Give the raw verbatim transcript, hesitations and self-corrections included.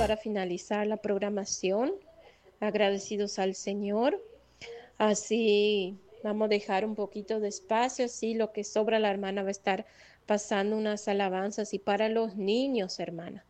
para finalizar la programación, agradecidos al Señor. Así vamos a dejar un poquito de espacio, así lo que sobra la hermana va a estar pasando unas alabanzas y para los niños, hermana.